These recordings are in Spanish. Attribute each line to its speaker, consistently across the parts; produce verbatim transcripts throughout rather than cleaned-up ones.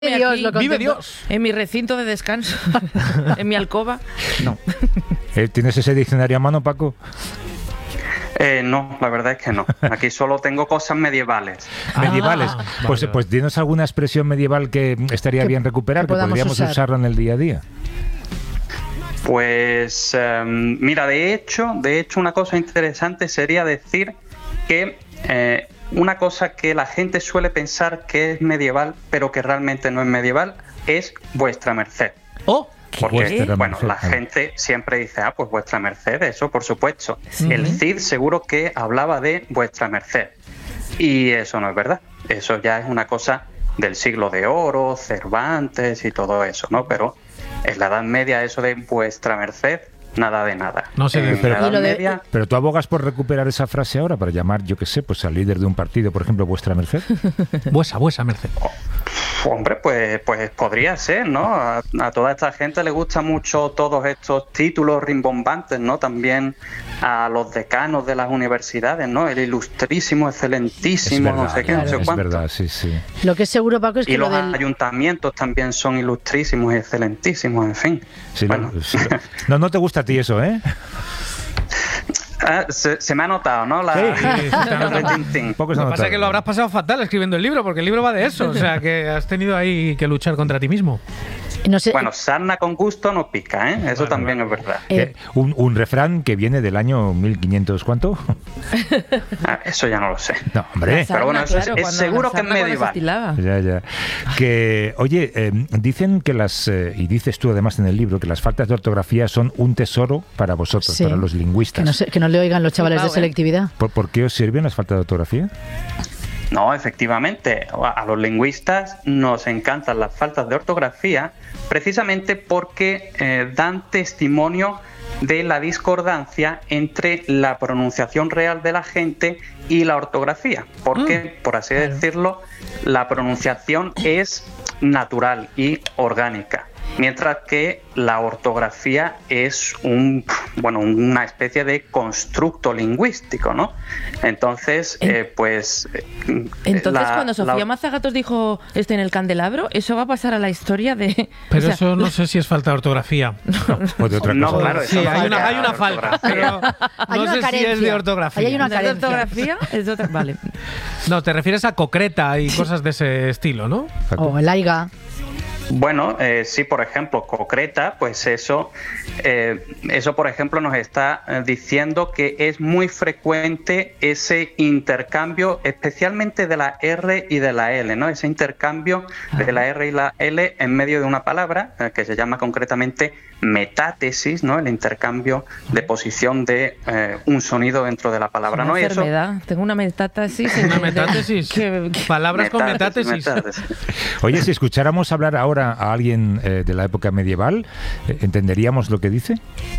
Speaker 1: Dios,
Speaker 2: aquí,
Speaker 1: lo
Speaker 2: vive
Speaker 1: contemplo.
Speaker 2: Dios.
Speaker 3: En mi recinto de descanso, en mi alcoba.
Speaker 2: No.
Speaker 4: Eh, ¿Tienes ese diccionario a mano, Paco?
Speaker 5: Eh, no, la verdad es que no. Aquí solo tengo cosas medievales.
Speaker 4: Medievales.
Speaker 2: Ah,
Speaker 4: pues,
Speaker 2: vale,
Speaker 4: pues dinos alguna expresión medieval que estaría
Speaker 1: Que-
Speaker 4: bien recuperar,
Speaker 1: que
Speaker 4: que,
Speaker 1: podamos
Speaker 4: podríamos
Speaker 1: usar.
Speaker 4: usarla en el día a día.
Speaker 5: Pues eh, mira, de hecho, de hecho una cosa interesante sería decir que eh, una cosa que la gente suele pensar que es medieval, pero que realmente no es medieval, es vuestra merced.
Speaker 2: Oh,
Speaker 5: Porque,
Speaker 4: Vuestra
Speaker 5: bueno,
Speaker 4: merced,
Speaker 5: la
Speaker 4: vale.
Speaker 5: gente siempre dice, ah, pues vuestra merced, eso por supuesto.
Speaker 3: Sí.
Speaker 5: El Cid seguro que hablaba de vuestra merced. Y eso no es verdad. Eso ya es una cosa del siglo de oro, Cervantes y todo eso, ¿no? Pero en la Edad Media eso de vuestra merced, nada de nada.
Speaker 2: No sé,
Speaker 5: en
Speaker 4: pero-
Speaker 5: la Edad
Speaker 1: Y lo de-
Speaker 5: Media,
Speaker 4: Pero tú abogas por recuperar esa frase ahora para llamar, yo qué sé, pues al líder de un partido, por ejemplo, vuestra merced.
Speaker 2: vuesa, vuesa merced.
Speaker 5: hombre, pues, pues podría ser, ¿no? A, a toda esta gente le gusta mucho todos estos títulos rimbombantes, ¿no? También a los decanos de las universidades, ¿no? El ilustrísimo,
Speaker 4: Es
Speaker 5: excelentísimo,
Speaker 4: verdad,
Speaker 5: no sé qué, no sé
Speaker 4: es
Speaker 5: cuánto.
Speaker 4: verdad, sí, sí.
Speaker 1: Lo que es seguro, Paco, es que
Speaker 5: Y
Speaker 1: lo
Speaker 5: los
Speaker 1: del...
Speaker 5: ayuntamientos también son ilustrísimos y excelentísimos, en fin.
Speaker 4: Sí,
Speaker 5: Bueno.
Speaker 4: lo- sí, lo- no, no te gusta a ti eso, ¿eh?
Speaker 5: Ah, se, se me ha notado, ¿no? La,
Speaker 4: Sí,
Speaker 2: sí, se te ha notado.
Speaker 5: de Tintín.
Speaker 4: Un poco se
Speaker 2: Lo que
Speaker 4: nota.
Speaker 2: pasa es que lo habrás pasado fatal escribiendo el libro, porque el libro va de eso. O sea, que has tenido ahí que luchar contra ti mismo.
Speaker 1: No sé,
Speaker 5: Bueno, sarna con gusto no pica, ¿eh? Eso
Speaker 2: Vale,
Speaker 5: también
Speaker 2: vale.
Speaker 5: es verdad.
Speaker 1: eh,
Speaker 4: Que un, un refrán que viene del año mil quinientos, ¿cuánto?
Speaker 5: Ah, eso ya no lo sé.
Speaker 4: No, hombre.
Speaker 5: Pero bueno, eso es- es
Speaker 3: cuando-
Speaker 5: seguro
Speaker 3: la
Speaker 5: que es
Speaker 3: sarna cuando se
Speaker 5: medieval.
Speaker 3: estilaba.
Speaker 4: Ya, ya. Que, oye, eh, dicen que las, eh, y dices tú además en el libro, que las faltas de ortografía son un tesoro para vosotros,
Speaker 1: sí,
Speaker 4: para los lingüistas.
Speaker 1: que no, se- que no le oigan los chavales de
Speaker 3: Flipao, ¿eh?
Speaker 1: selectividad.
Speaker 4: ¿Por, por qué os sirven las faltas de ortografía?
Speaker 5: No, efectivamente, a a los lingüistas nos encantan las faltas de ortografía precisamente porque eh, dan testimonio de la discordancia entre la pronunciación real de la gente y la ortografía, porque, por así
Speaker 1: claro.
Speaker 5: decirlo, la pronunciación es natural y orgánica, mientras que la ortografía es un, bueno, una especie de constructo lingüístico, ¿no? Entonces,
Speaker 3: En-
Speaker 5: eh, pues... eh,
Speaker 3: Entonces,
Speaker 5: la-
Speaker 3: cuando Sofía
Speaker 5: la-
Speaker 3: Mazagatos dijo esto en el candelabro, eso va a pasar a la historia de...
Speaker 2: Pero
Speaker 3: o sea,
Speaker 2: eso no sé si es falta de ortografía.
Speaker 4: ¿O de otra
Speaker 5: No,
Speaker 4: cosa?
Speaker 5: claro,
Speaker 2: Sí,
Speaker 5: eso no
Speaker 2: hay una,
Speaker 5: falta
Speaker 2: hay una
Speaker 5: de
Speaker 2: falta,
Speaker 5: ortografía.
Speaker 2: pero
Speaker 1: Hay
Speaker 2: no
Speaker 1: una
Speaker 2: sé si es
Speaker 1: carencia.
Speaker 2: de ortografía.
Speaker 1: Ahí hay una
Speaker 3: ¿no es de ortografía? Es de otra... Vale.
Speaker 2: No, te refieres a concreta y cosas de ese estilo, ¿no?
Speaker 4: Paco.
Speaker 1: O el aiga.
Speaker 5: Bueno, eh, sí, por ejemplo, concreta, pues eso, eh, eso por ejemplo nos está eh, diciendo que es muy frecuente ese intercambio, especialmente de la R y de la L, ¿no? Ese intercambio de la R y la L en medio de una palabra, eh, que se llama concretamente metátesis, ¿no? El intercambio de posición de eh, un sonido dentro de la palabra,
Speaker 3: Una
Speaker 5: ¿no? Y eso,
Speaker 3: enfermedad. Tengo una metástasis.
Speaker 2: Una metátesis.
Speaker 3: Que- que-
Speaker 2: Palabras con metátesis.
Speaker 5: metátesis.
Speaker 4: Oye, si escucháramos hablar ahora a alguien eh, de la época medieval, eh, ¿entenderíamos lo que dice?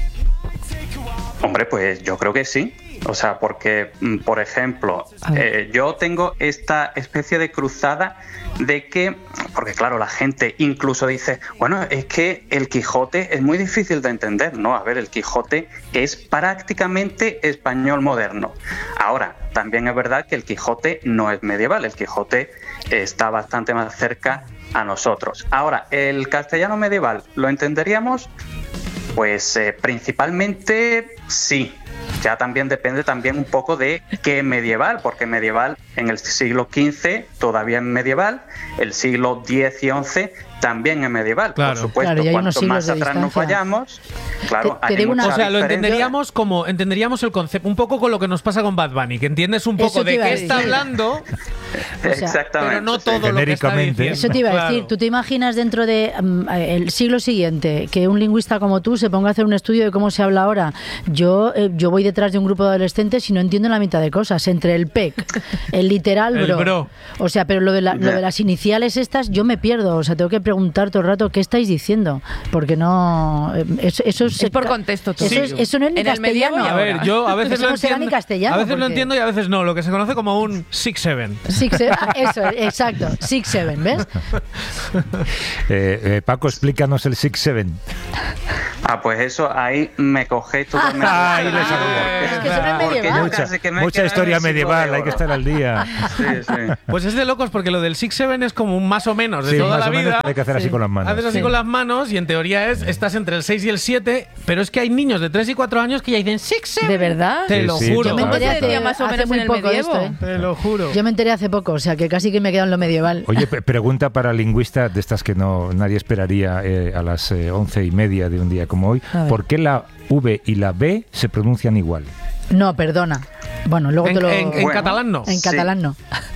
Speaker 5: Hombre, pues yo creo que sí. O sea, porque, mm, por ejemplo,
Speaker 3: A ver.
Speaker 5: eh, yo tengo esta especie de cruzada de que, porque claro, la gente incluso dice, bueno, es que el Quijote es muy difícil de entender, ¿no? A ver, el Quijote es prácticamente español moderno. Ahora, también es verdad que el Quijote no es medieval, el Quijote está bastante más cerca a nosotros. Ahora, ¿el castellano medieval lo entenderíamos? Pues eh, principalmente sí. Ya también depende también un poco de qué medieval, porque medieval en el siglo quince todavía es medieval, el siglo diez y once también es medieval,
Speaker 2: Claro.
Speaker 5: por supuesto.
Speaker 1: Claro, y hay unos
Speaker 5: Cuanto más
Speaker 1: siglos de
Speaker 5: atrás nos
Speaker 1: distancia.
Speaker 5: vayamos, claro,
Speaker 1: Te- te
Speaker 5: hay
Speaker 1: digo una-
Speaker 5: mucha
Speaker 2: O sea, lo
Speaker 5: diferencia.
Speaker 2: entenderíamos como entenderíamos el concepto, un poco con lo que nos pasa con Bad Bunny, que entiendes un
Speaker 1: Eso
Speaker 2: poco
Speaker 1: te
Speaker 2: de
Speaker 1: iba a
Speaker 2: qué está
Speaker 1: decir.
Speaker 2: hablando,
Speaker 1: O sea,
Speaker 5: Exactamente.
Speaker 2: pero no
Speaker 5: sí.
Speaker 2: todo lo que está
Speaker 4: Genéricamente.
Speaker 2: diciendo.
Speaker 1: Eso te iba a decir.
Speaker 2: Claro.
Speaker 1: ¿Tú te imaginas dentro de mm, el siglo siguiente que un lingüista como tú se ponga a hacer un estudio de cómo se habla ahora? Yo eh, yo voy detrás de un grupo de adolescentes y no entiendo la mitad de cosas. Entre el P E C, el literal
Speaker 2: El
Speaker 1: bro.
Speaker 2: bro.
Speaker 1: O sea, pero lo de, la- lo de las iniciales estas, yo me pierdo. O sea, tengo que preguntar todo el rato qué estáis diciendo. Porque no... eh, Eso, eso
Speaker 3: Es por contexto todo.
Speaker 1: Eso, es- eso no es ni
Speaker 3: En el medievo
Speaker 1: castellano.
Speaker 3: y
Speaker 2: A
Speaker 3: ahora.
Speaker 2: ver, yo a veces
Speaker 1: Eso
Speaker 2: lo
Speaker 1: no será
Speaker 2: entiendo,
Speaker 1: ni castellano,
Speaker 2: a veces lo
Speaker 1: porque-
Speaker 2: entiendo y a veces no, lo que se conoce como un six seven.
Speaker 1: Six, seven, ah, eso, exacto. Six, seven, ¿ves?
Speaker 4: Eh, eh, Paco, explícanos el six seven.
Speaker 5: Ah, pues eso, ahí me cogéis totalmente.
Speaker 4: Ay, le sabía.
Speaker 1: Es que eso no es medieval.
Speaker 4: Mucha,
Speaker 5: casi que me
Speaker 4: mucha
Speaker 5: queda
Speaker 4: historia
Speaker 5: en el siglo
Speaker 4: medieval,
Speaker 5: de
Speaker 4: hay que
Speaker 5: oro.
Speaker 4: estar al día.
Speaker 5: Sí, sí.
Speaker 2: Pues es de locos porque lo del six seven es como un más o menos de
Speaker 4: Sí,
Speaker 2: toda
Speaker 4: más
Speaker 2: la
Speaker 4: o menos
Speaker 2: vida.
Speaker 4: hay que hacer así con las manos.
Speaker 2: Haces así
Speaker 3: Sí.
Speaker 2: con las manos y en teoría es estás entre el seis y el siete, pero es que hay niños de tres y cuatro años que ya dicen six seven.
Speaker 3: ¿De verdad?
Speaker 2: Te
Speaker 4: Sí,
Speaker 2: lo
Speaker 4: sí,
Speaker 2: juro.
Speaker 1: Yo me
Speaker 3: ¿Cómo
Speaker 1: enteré
Speaker 3: se
Speaker 1: hace,
Speaker 3: decía más o
Speaker 1: hace
Speaker 3: menos
Speaker 1: muy
Speaker 3: en el
Speaker 1: poco de
Speaker 3: medievo?
Speaker 1: esto, ¿eh?
Speaker 2: Te lo juro.
Speaker 1: Yo me enteré hace poco, o sea que casi que me he quedado en lo medieval.
Speaker 4: Oye, pe- pregunta para lingüista de estas que no nadie esperaría eh, a las eh, once y media de un día como hoy.
Speaker 3: A ver.
Speaker 4: ¿Por qué la V y la B se pronuncian igual?
Speaker 1: No, perdona. Bueno, luego
Speaker 2: En,
Speaker 1: te lo...
Speaker 2: en- en
Speaker 5: Bueno.
Speaker 2: catalán no.
Speaker 1: en
Speaker 5: Sí.
Speaker 1: catalán no.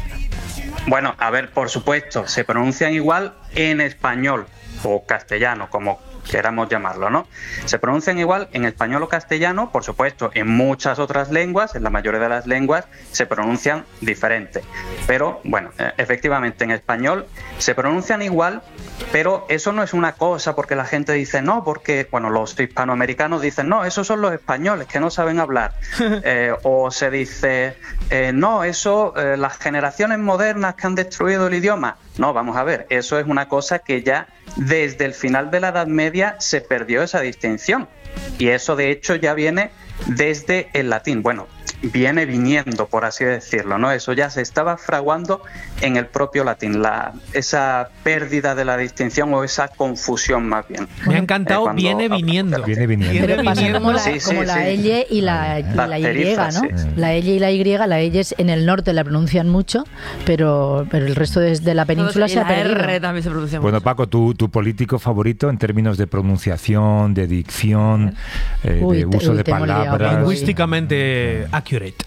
Speaker 5: Bueno, a ver, por supuesto, se pronuncian igual en español o castellano, como queramos llamarlo, ¿no? Se pronuncian igual en español o castellano, por supuesto, en muchas otras lenguas, en la mayoría de las lenguas, se pronuncian diferente. Pero, bueno, eh, efectivamente, en español se pronuncian igual, pero eso no es una cosa porque la gente dice no, porque, bueno, los hispanoamericanos dicen no, esos son los españoles que no saben hablar. Eh, o se dice eh, no, eso, eh, las generaciones modernas que han destruido el idioma. No, vamos a ver, eso es una cosa que ya desde el final de la Edad Media se perdió esa distinción. Y eso, de hecho, ya viene desde el latín. Bueno, viene viniendo, por así decirlo, ¿no? Eso ya se estaba fraguando en el propio latín, la, esa pérdida de la distinción o esa confusión más bien.
Speaker 2: Me ha encantado,
Speaker 5: Eh, cuando-
Speaker 2: viene viniendo.
Speaker 4: Viene viniendo.
Speaker 1: Pero pasa como la,
Speaker 5: Sí, sí,
Speaker 1: como la
Speaker 5: sí.
Speaker 1: L y la, y
Speaker 5: Las
Speaker 1: la Y,
Speaker 5: perifras,
Speaker 1: ¿no?
Speaker 5: sí, sí.
Speaker 1: La L y la Y, la L es en el norte la pronuncian mucho, pero, pero el resto de, de la península
Speaker 3: Todos- y
Speaker 1: se ha
Speaker 3: la
Speaker 1: perdido.
Speaker 3: R también se pronuncia
Speaker 4: Bueno,
Speaker 3: mucho.
Speaker 4: Paco, tu, tu político favorito en términos de pronunciación, de dicción, eh,
Speaker 1: Uy,
Speaker 4: de
Speaker 1: te-
Speaker 4: uso
Speaker 1: uy,
Speaker 4: de
Speaker 1: te hemos liado,
Speaker 4: palabras.
Speaker 1: Paco.
Speaker 2: Lingüísticamente accurate.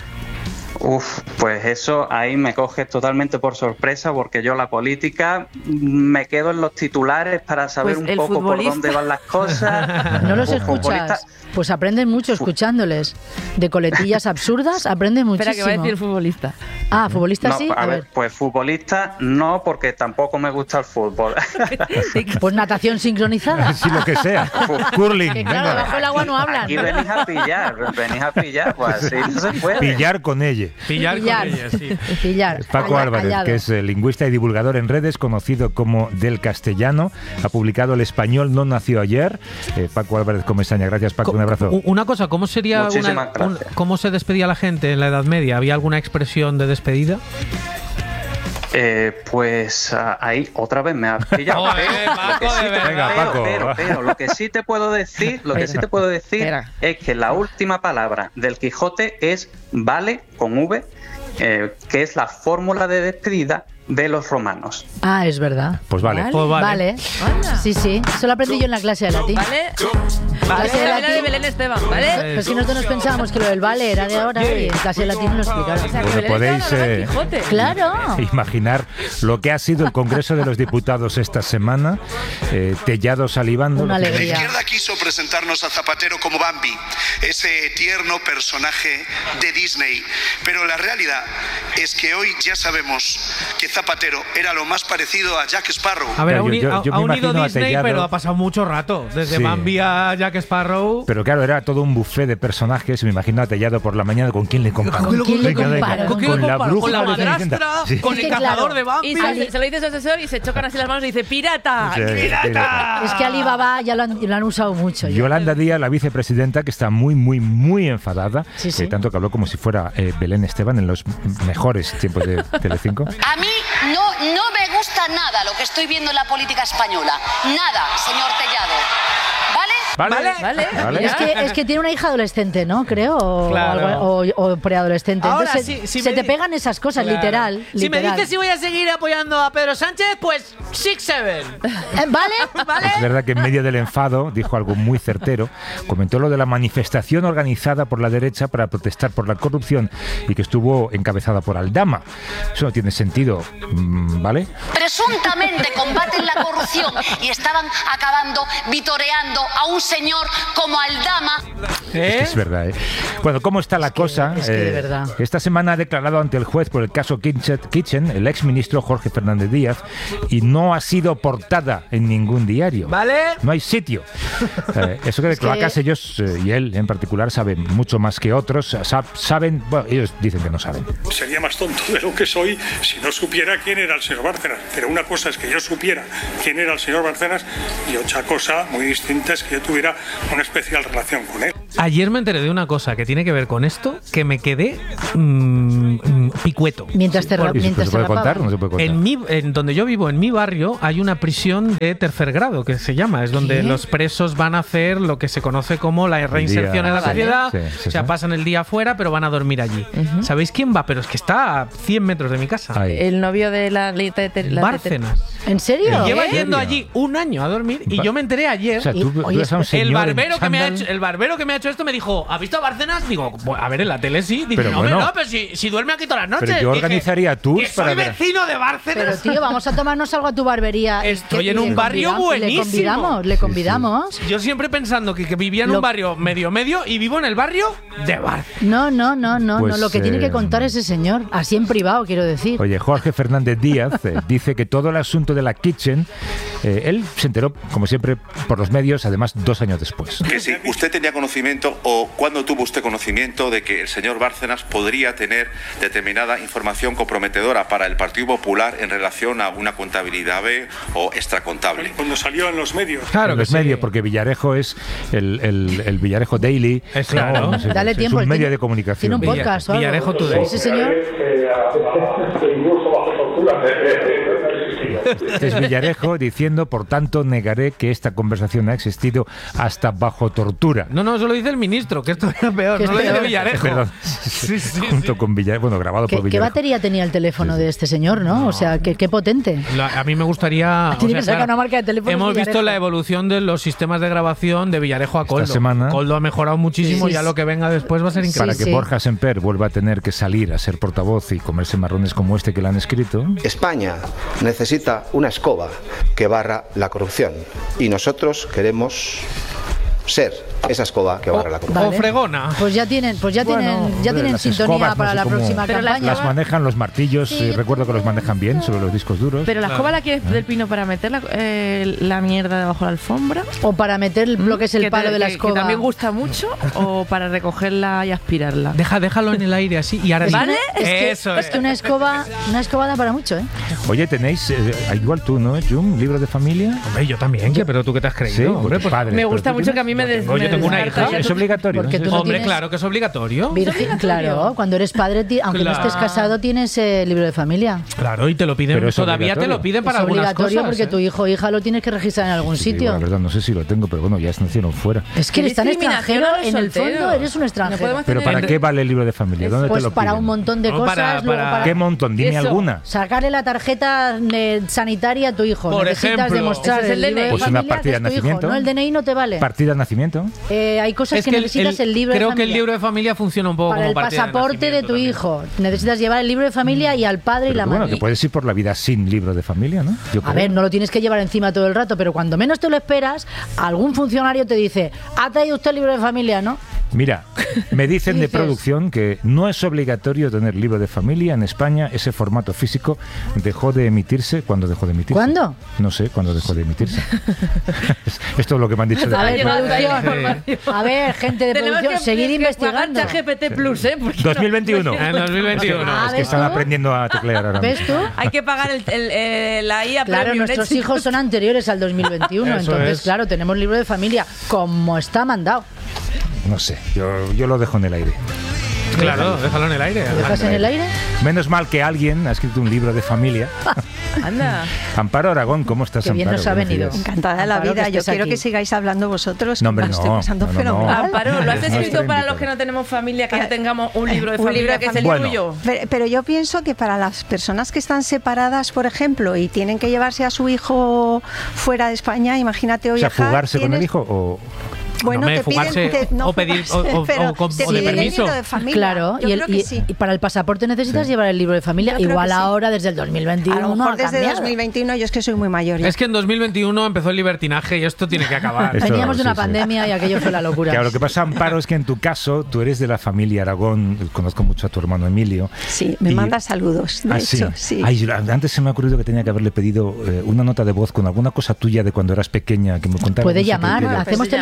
Speaker 5: Uf, pues eso ahí me coges totalmente por sorpresa porque yo la política me quedo en los titulares para saber
Speaker 3: Pues
Speaker 5: un
Speaker 3: el
Speaker 5: poco por
Speaker 3: futbolista.
Speaker 5: dónde van las cosas.
Speaker 1: ¿No los
Speaker 5: Uf, futbolista-
Speaker 1: escuchas? Pues aprendes mucho escuchándoles. De coletillas absurdas aprendes muchísimo.
Speaker 3: Espera, que va a decir futbolista.
Speaker 1: Ah, futbolista
Speaker 5: No,
Speaker 1: sí.
Speaker 5: a, ver, pues futbolista no, porque tampoco me gusta el fútbol.
Speaker 1: Pues natación sincronizada.
Speaker 4: Sí, lo que sea. Curling,
Speaker 1: Que claro,
Speaker 4: venga.
Speaker 1: debajo del agua no hablan.
Speaker 5: Aquí venís a pillar, venís a pillar, pues así no se puede.
Speaker 4: Pillar con ella.
Speaker 2: Pillar,
Speaker 1: Pillar.
Speaker 2: con ella, sí.
Speaker 1: Pillar.
Speaker 4: Paco
Speaker 1: Calla-
Speaker 4: Álvarez,
Speaker 1: callado.
Speaker 4: que es eh, lingüista y divulgador en redes, conocido como Del Castellano, ha publicado El español no nació ayer. Eh, Paco Álvarez Comesaña, gracias Paco, un abrazo.
Speaker 2: U- Una cosa, ¿cómo sería
Speaker 5: Muchísimas
Speaker 2: una, un-
Speaker 5: gracias.
Speaker 2: cómo se despedía la gente en la Edad Media? ¿Había alguna expresión de despedida?
Speaker 5: Eh, pues ah, ahí otra vez me has pillado.
Speaker 2: Joder,
Speaker 5: Pero lo que
Speaker 2: Paco,
Speaker 5: sí
Speaker 2: de
Speaker 5: te-
Speaker 2: verdad.
Speaker 4: Venga,
Speaker 5: pero,
Speaker 4: Paco.
Speaker 5: pero, pero, lo que sí te puedo decir, lo que sí te puedo decir
Speaker 3: Espera.
Speaker 5: es que la última palabra del Quijote es vale con V, eh, que es la fórmula de despedida de los romanos.
Speaker 1: Ah, es verdad.
Speaker 4: Pues vale.
Speaker 3: Vale.
Speaker 2: Pues vale.
Speaker 1: Vale.
Speaker 3: Anda.
Speaker 1: Sí, sí. Eso lo aprendí yo en la clase de latín.
Speaker 3: ¿Vale?
Speaker 1: Vale,
Speaker 3: Clase de
Speaker 1: latín.
Speaker 3: latín de Belén Esteban, ¿vale?
Speaker 1: Pero si nosotros nos pensábamos que lo del vale era de ahora y en clase de latín lo
Speaker 3: O sea,
Speaker 1: explicaron.
Speaker 3: que
Speaker 4: Bueno,
Speaker 3: Belén
Speaker 4: podéis,
Speaker 3: Esteban era
Speaker 4: eh,
Speaker 3: el Quijote.
Speaker 1: Claro.
Speaker 4: Imaginar lo que ha sido el Congreso de los Diputados esta semana, eh, Tellado salivando.
Speaker 1: Una
Speaker 4: lo que-
Speaker 6: La
Speaker 1: alegría.
Speaker 6: izquierda quiso presentarnos a Zapatero como Bambi, ese tierno personaje de Disney. Pero la realidad es que hoy ya sabemos que Zapatero era lo más parecido a Jack Sparrow.
Speaker 2: A ver,
Speaker 4: Claro,
Speaker 2: ha, uni-
Speaker 4: yo- yo- yo
Speaker 2: ha- ha
Speaker 4: me
Speaker 2: unido
Speaker 4: imagino a
Speaker 2: Disney,
Speaker 4: Tellado-
Speaker 2: pero ha pasado mucho rato. Desde
Speaker 4: Sí.
Speaker 2: Bambi a Jack Sparrow.
Speaker 4: Pero claro, era todo un buffet de personajes. Me imagino a Tellado por la mañana. ¿Con quién le comparo?
Speaker 1: ¿Con quién le
Speaker 4: Venga, venga,
Speaker 1: comparo?
Speaker 2: ¿Con quién le
Speaker 4: Con la
Speaker 2: comparo?
Speaker 4: bruja
Speaker 2: Con la
Speaker 4: de Cenicienta.
Speaker 2: madrastra,
Speaker 4: Sí.
Speaker 2: con
Speaker 1: Es
Speaker 2: el
Speaker 1: que,
Speaker 2: cazador
Speaker 1: claro,
Speaker 2: de Bambi.
Speaker 3: Y se, se lo dice a su asesor y se chocan así las manos y dice ¡pirata!
Speaker 4: Sí,
Speaker 2: ¡Pirata!
Speaker 1: Es que Alibaba ya lo han, lo han usado mucho. ya.
Speaker 4: Yolanda Díaz, la vicepresidenta, que está muy, muy, muy enfadada,
Speaker 1: Sí, sí.
Speaker 4: eh, tanto que habló como si fuera eh, Belén Esteban en los mejores tiempos de Telecinco.
Speaker 7: A mí no, no me gusta nada lo que estoy viendo en la política española. Nada, señor Tellado. ¿Vale?
Speaker 4: Vale,
Speaker 3: Vale.
Speaker 4: Vale.
Speaker 1: Es que, es que tiene una hija adolescente, ¿no? Creo. O,
Speaker 2: Claro.
Speaker 1: algo- o- o preadolescente.
Speaker 2: Ahora,
Speaker 1: Entonces,
Speaker 2: si-
Speaker 1: se,
Speaker 2: si
Speaker 1: se
Speaker 2: me
Speaker 1: te
Speaker 2: di-
Speaker 1: pegan esas cosas,
Speaker 2: Claro.
Speaker 1: literal.
Speaker 2: Si me
Speaker 1: literal.
Speaker 2: dices si voy a seguir apoyando a Pedro Sánchez, pues six seven.
Speaker 1: Eh, ¿Vale?
Speaker 2: ¿Vale?
Speaker 4: Es verdad que en medio del enfado dijo algo muy certero. Comentó lo de la manifestación organizada por la derecha para protestar por la corrupción y que estuvo encabezada por Aldama. Eso no tiene sentido, mm, ¿vale?
Speaker 7: Presuntamente combaten la corrupción y estaban acabando vitoreando a un señor como Aldama.
Speaker 2: ¿Eh?
Speaker 4: Es verdad, ¿eh? Bueno, ¿cómo está la
Speaker 1: que-
Speaker 4: cosa?
Speaker 1: es que de
Speaker 4: Eh,
Speaker 1: verdad.
Speaker 4: Esta semana ha declarado ante el juez por el caso Kitchen, Kitchen el exministro Jorge Fernández Díaz, y no ha sido portada en ningún diario.
Speaker 2: ¿Vale?
Speaker 4: No hay sitio. Eh, eso que de
Speaker 1: Es que-
Speaker 4: cloacas ellos, eh, y él en particular, saben mucho más que otros. Sa- saben, bueno, ellos dicen que no saben.
Speaker 8: Sería más tonto de lo que soy si no supiera quién era el señor Bárcenas. Pero una cosa es que yo supiera quién viniera el señor Bárcenas, y otra cosa muy distinta es que yo tuviera una especial relación con él.
Speaker 2: Ayer me enteré de una cosa que tiene que ver con esto, que me quedé mmm, mmm, picueto.
Speaker 1: Mientras te,
Speaker 4: ¿Y
Speaker 1: mientras
Speaker 4: se puede
Speaker 1: te
Speaker 4: contar o no se puede contar?
Speaker 2: En, mi, en donde yo vivo, en mi barrio, hay una prisión de tercer grado, que se llama. Es donde
Speaker 1: ¿Qué?
Speaker 2: los presos van a hacer lo que se conoce como la reinserción
Speaker 4: día,
Speaker 2: en la
Speaker 4: sí,
Speaker 2: sociedad.
Speaker 4: sí, sí,
Speaker 2: o sea,
Speaker 4: sí.
Speaker 2: pasan el día afuera, pero van a dormir allí.
Speaker 3: Ujú.
Speaker 2: ¿Sabéis quién va? Pero es que está a cien metros de mi casa.
Speaker 4: Ahí.
Speaker 3: El novio de la... la, la
Speaker 2: Bárcenas.
Speaker 1: ¿En serio?
Speaker 2: Lleva
Speaker 4: ¿En
Speaker 2: yendo
Speaker 4: serio?
Speaker 2: allí un año a dormir y
Speaker 4: Va-
Speaker 2: yo me enteré ayer.
Speaker 4: O sea, tú,
Speaker 1: Y-
Speaker 4: tú
Speaker 1: oye,
Speaker 4: eres a un
Speaker 2: el
Speaker 4: señor en
Speaker 2: barbero que me ha
Speaker 4: chándal.
Speaker 2: hecho el barbero que me ha hecho esto me dijo, ¿has visto a Bárcenas? Digo, "Bueno, a ver, en la tele sí". Dice,
Speaker 4: Pero
Speaker 2: no, hombre,
Speaker 4: bueno.
Speaker 2: no, pero si, si duerme aquí todas las noches.
Speaker 4: Pero yo
Speaker 2: Dije,
Speaker 4: organizaría tours
Speaker 2: que
Speaker 4: para
Speaker 2: soy
Speaker 4: ver.
Speaker 2: vecino de
Speaker 1: Pero
Speaker 2: Bárcenas.
Speaker 1: tío, vamos a tomarnos algo a tu barbería. y
Speaker 2: Estoy
Speaker 1: que-
Speaker 2: en
Speaker 1: y
Speaker 2: un
Speaker 1: le
Speaker 2: barrio
Speaker 1: convidamos-
Speaker 2: buenísimo.
Speaker 1: Le convidamos, le convidamos.
Speaker 2: Yo siempre pensando que, que vivía en
Speaker 1: Lo-
Speaker 2: un barrio medio medio y vivo en el barrio de Bárcenas.
Speaker 1: No, no, no, no,
Speaker 4: Pues,
Speaker 1: no. Lo que tiene
Speaker 4: eh,
Speaker 1: que contar ese señor, así en privado, quiero decir.
Speaker 4: Oye, Jorge Fernández Díaz eh, dice que todo el asunto de la Kitchen, eh, él se enteró, como siempre, por los medios, además dos años después.
Speaker 9: Que sí, usted tenía conocimiento o cuándo tuvo usted conocimiento de que el señor Bárcenas podría tener determinada información comprometedora para el Partido Popular en relación a una contabilidad B o extracontable.
Speaker 8: Cuando salió en los medios.
Speaker 2: Claro
Speaker 4: en
Speaker 2: que
Speaker 4: los
Speaker 2: sí.
Speaker 4: medios, porque Villarejo es el, el, el Villarejo Daily.
Speaker 2: Es claro.
Speaker 4: Es- es-
Speaker 1: Dale
Speaker 4: es
Speaker 1: tiempo.
Speaker 4: un
Speaker 1: él
Speaker 4: medio
Speaker 1: tiene-
Speaker 4: de comunicación.
Speaker 1: Tiene un
Speaker 2: Villa-
Speaker 1: podcast o algo.
Speaker 2: Villarejo Today.
Speaker 1: Ese señor.
Speaker 4: Es Villarejo diciendo, por tanto, negaré que esta conversación ha existido hasta bajo tortura.
Speaker 2: No, no, eso lo dice el ministro, que esto es peor.
Speaker 1: Que
Speaker 2: No
Speaker 1: es
Speaker 2: lo dice
Speaker 1: peor.
Speaker 2: Villarejo.
Speaker 4: Perdón.
Speaker 2: Sí, sí,
Speaker 4: Junto
Speaker 2: sí.
Speaker 4: con Villarejo, bueno, grabado
Speaker 1: ¿Qué,
Speaker 4: por
Speaker 1: qué
Speaker 4: Villarejo.
Speaker 1: batería tenía el teléfono de este señor, no? O sea, qué, qué potente.
Speaker 2: La- a mí me gustaría.
Speaker 1: Tiene que sacar una marca de teléfonos
Speaker 2: Hemos
Speaker 1: Villarejo.
Speaker 2: visto la evolución de los sistemas de grabación de Villarejo a Coldo.
Speaker 4: semana.
Speaker 2: Coldo ha mejorado muchísimo
Speaker 1: Sí,
Speaker 2: y ya
Speaker 1: sí.
Speaker 2: lo que venga después va a ser
Speaker 1: Sí,
Speaker 2: increíble.
Speaker 4: Para que
Speaker 1: sí.
Speaker 4: Borja Semper vuelva a tener que salir a ser portavoz y comerse marrones como este que le han escrito.
Speaker 10: España necesita una escoba que barra la corrupción y nosotros queremos ser esa escoba que barra la corrupción.
Speaker 2: O fregona.
Speaker 1: Pues ya tienen, pues ya
Speaker 4: Bueno,
Speaker 1: tienen, ya
Speaker 4: hombre,
Speaker 1: tienen
Speaker 4: las
Speaker 1: sintonía
Speaker 4: escobas, no
Speaker 1: para
Speaker 4: sé
Speaker 1: la
Speaker 4: cómo
Speaker 1: próxima
Speaker 3: Pero la-
Speaker 1: campaña.
Speaker 4: Las manejan los martillos,
Speaker 1: Sí,
Speaker 4: eh,
Speaker 1: yo
Speaker 4: recuerdo que los manejan bien sobre los discos duros.
Speaker 3: Pero la
Speaker 2: Claro.
Speaker 3: escoba la quieres del pino para meter la, eh, la mierda debajo de la alfombra.
Speaker 1: O para meter lo que es el
Speaker 3: Que
Speaker 1: palo
Speaker 3: te-
Speaker 1: de la
Speaker 3: que-
Speaker 1: escoba.
Speaker 3: Que también gusta mucho. O para recogerla y aspirarla.
Speaker 2: Deja, déjalo en el aire así y ahora sí.
Speaker 3: ¿Vale?
Speaker 1: Es que,
Speaker 2: Eso
Speaker 1: es que una escoba, una escoba da para mucho, ¿eh?
Speaker 4: Oye, tenéis, eh, igual tú, ¿no, Jum? ¿Libro de familia?
Speaker 2: Hombre, yo también, ¿qué? Pero tú qué te has creído,
Speaker 4: Sí,
Speaker 2: hombre.
Speaker 4: porque
Speaker 2: Pues,
Speaker 4: padre.
Speaker 3: Me
Speaker 4: pero
Speaker 3: gusta
Speaker 4: tú
Speaker 3: mucho
Speaker 4: tienes-
Speaker 3: que a mí me des.
Speaker 2: Yo tengo
Speaker 3: me
Speaker 2: una
Speaker 3: descarta
Speaker 2: hija.
Speaker 3: ya
Speaker 4: Es
Speaker 3: tú-
Speaker 4: obligatorio.
Speaker 1: Porque
Speaker 4: ¿no?
Speaker 1: tú no
Speaker 2: hombre,
Speaker 1: tienes-
Speaker 2: claro que es obligatorio.
Speaker 1: Virgen, claro, cuando eres padre, ti- aunque
Speaker 2: Claro.
Speaker 1: no estés casado, tienes eh, libro de familia.
Speaker 2: Claro, y te lo piden,
Speaker 4: Pero es
Speaker 2: todavía te
Speaker 4: obligatorio.
Speaker 2: lo piden para
Speaker 1: es
Speaker 2: algunas
Speaker 1: obligatorio
Speaker 2: cosas.
Speaker 1: porque
Speaker 2: ¿eh?
Speaker 1: tu hijo o hija lo tienes que registrar en algún
Speaker 4: Sí, digo,
Speaker 1: sitio.
Speaker 4: la verdad, no sé si lo tengo, pero bueno, ya nacieron fuera.
Speaker 1: Es que eres tan
Speaker 3: Discriminación
Speaker 1: extranjero,
Speaker 3: a los
Speaker 1: en el
Speaker 3: solteros.
Speaker 1: fondo eres un
Speaker 3: No
Speaker 1: extranjero.
Speaker 3: podemos
Speaker 4: ¿Pero
Speaker 3: tener-
Speaker 4: para qué vale el libro de familia? ¿Dónde
Speaker 1: Pues
Speaker 4: te lo
Speaker 1: para
Speaker 4: piden?
Speaker 1: un montón de
Speaker 2: No,
Speaker 1: cosas.
Speaker 2: para-
Speaker 1: luego
Speaker 2: para-
Speaker 1: para
Speaker 4: ¿Qué montón? Dime
Speaker 3: Eso.
Speaker 4: alguna.
Speaker 1: sacarle la tarjeta eh, sanitaria a tu hijo.
Speaker 2: Por
Speaker 1: Necesitas
Speaker 2: ejemplo.
Speaker 1: demostrar
Speaker 3: Ese es el
Speaker 1: el libro
Speaker 3: D N I.
Speaker 1: de
Speaker 4: Pues una
Speaker 1: familia,
Speaker 4: partida
Speaker 1: que es
Speaker 4: de
Speaker 1: tu hijo.
Speaker 4: nacimiento.
Speaker 1: No, el D N I no te vale.
Speaker 4: Partida de nacimiento.
Speaker 1: Eh, hay cosas
Speaker 2: Es
Speaker 1: que,
Speaker 2: que el-
Speaker 1: necesitas el,
Speaker 2: el-
Speaker 1: libro de
Speaker 2: creo
Speaker 1: familia.
Speaker 2: que el libro de familia funciona un poco
Speaker 1: para
Speaker 2: como
Speaker 1: el
Speaker 2: partida
Speaker 1: pasaporte de,
Speaker 2: nacimiento
Speaker 1: tu
Speaker 2: también.
Speaker 1: hijo. Necesitas llevar el libro de familia y al padre y
Speaker 4: Pero
Speaker 1: la
Speaker 4: que, bueno,
Speaker 1: madre.
Speaker 4: que puedes ir por la vida sin libro de familia, ¿no? Yo
Speaker 1: A
Speaker 4: creo.
Speaker 1: ver, no lo tienes que llevar encima todo el rato, pero cuando menos te lo esperas, algún funcionario te dice, ¿ha traído usted el libro de familia, no?
Speaker 4: Mira, me dicen
Speaker 1: ¿Qué
Speaker 4: de
Speaker 1: dices?
Speaker 4: producción que no es obligatorio tener libro de familia. En España ese formato físico dejó de emitirse. ¿Cuándo dejó de emitirse?
Speaker 1: ¿Cuándo?
Speaker 4: No sé, ¿cuándo dejó de emitirse? Esto es lo que me han dicho. de
Speaker 1: A ver,
Speaker 3: llegado ahí la
Speaker 1: producción.
Speaker 3: información.
Speaker 1: A ver, gente de
Speaker 3: Tenemos
Speaker 1: producción,
Speaker 3: que,
Speaker 1: seguir
Speaker 3: que
Speaker 1: investigando.
Speaker 3: pagar G P T Plus, ¿eh? Porque
Speaker 4: dos mil veintiuno.
Speaker 2: En dos mil veintiuno.
Speaker 1: Ah,
Speaker 4: Es que
Speaker 1: ¿ves
Speaker 4: están
Speaker 1: tú?
Speaker 4: aprendiendo a teclear ahora
Speaker 1: ¿Ves
Speaker 4: mismo.
Speaker 1: tú?
Speaker 3: hay que pagar el, el, eh, la I A
Speaker 1: Claro,
Speaker 3: Premium,
Speaker 1: nuestros
Speaker 3: ¿eh,
Speaker 1: hijos
Speaker 3: chicos?
Speaker 1: son anteriores al dos mil veintiuno,
Speaker 2: Eso
Speaker 1: entonces,
Speaker 2: es.
Speaker 1: claro, tenemos libro de familia, como está mandado.
Speaker 4: No sé, yo, yo lo dejo en el aire.
Speaker 2: Claro, déjalo en el aire.
Speaker 1: ¿Lo dejas en el aire?
Speaker 4: Menos mal que alguien ha escrito un libro de familia.
Speaker 3: Anda.
Speaker 4: Amparo Aragón, ¿cómo estás,
Speaker 1: Qué bien
Speaker 4: Amparo?
Speaker 1: nos ha
Speaker 4: Buenos
Speaker 1: venido.
Speaker 4: días.
Speaker 11: Encantada de la
Speaker 1: Amparo,
Speaker 11: vida.
Speaker 1: que
Speaker 11: Yo
Speaker 1: estés
Speaker 11: quiero
Speaker 1: aquí.
Speaker 11: que sigáis hablando vosotros.
Speaker 4: No, hombre,
Speaker 11: me lo estoy
Speaker 4: no,
Speaker 11: pasando
Speaker 4: no, no,
Speaker 11: fenomenal.
Speaker 4: no.
Speaker 3: Amparo, ¿lo has
Speaker 4: No
Speaker 3: escrito
Speaker 4: estoy
Speaker 3: para
Speaker 4: invitado.
Speaker 3: los que no tenemos familia, que no tengamos un libro de
Speaker 11: Un
Speaker 3: familia,
Speaker 11: libro de
Speaker 3: que es el
Speaker 11: familia.
Speaker 3: tuyo?
Speaker 11: Pero, pero yo pienso que para las personas que están separadas, por ejemplo, y tienen que llevarse a su hijo fuera de España, imagínate
Speaker 4: O
Speaker 11: hoy
Speaker 4: sea, fugarse con el hijo o...
Speaker 11: Bueno,
Speaker 2: No, me
Speaker 11: te piden,
Speaker 2: fugarse
Speaker 11: te- no
Speaker 2: o pedir-
Speaker 11: fugarse,
Speaker 2: o- o-
Speaker 11: pero
Speaker 2: o con-
Speaker 11: te
Speaker 2: o de
Speaker 11: piden el
Speaker 2: permiso.
Speaker 11: libro de familia.
Speaker 1: Claro,
Speaker 11: Yo
Speaker 1: y, el-
Speaker 11: creo
Speaker 1: y-
Speaker 11: que sí.
Speaker 1: y para el pasaporte necesitas
Speaker 4: Sí.
Speaker 1: llevar el libro de familia.
Speaker 11: Yo creo
Speaker 1: Igual
Speaker 11: que sí.
Speaker 1: ahora, desde el dos mil veintiuno,
Speaker 11: A lo mejor
Speaker 1: ha
Speaker 11: desde
Speaker 1: cambiado.
Speaker 11: dos mil veintiuno, yo es que soy muy mayor. ya.
Speaker 2: Es que en dos mil veintiuno empezó el libertinaje y esto tiene que acabar.
Speaker 4: Eso-
Speaker 1: Veníamos de una
Speaker 4: sí, sí.
Speaker 1: pandemia y aquello fue la locura.
Speaker 4: Claro, lo que pasa, Amparo, es que en tu caso tú eres de la familia Aragón, conozco mucho a tu hermano Emilio.
Speaker 11: Sí, me
Speaker 4: y-
Speaker 11: manda saludos, de
Speaker 4: Ah,
Speaker 11: hecho,
Speaker 4: sí.
Speaker 11: sí.
Speaker 4: Ay, yo- antes se me ha ocurrido que tenía que haberle pedido eh, una nota de voz con alguna cosa tuya de cuando eras pequeña que me contara.
Speaker 1: Puede
Speaker 4: no sé qué
Speaker 1: llamar,
Speaker 4: quería.
Speaker 1: hacemos
Speaker 3: Puede
Speaker 1: teléfono
Speaker 3: llamar.
Speaker 1: de
Speaker 4: Sí,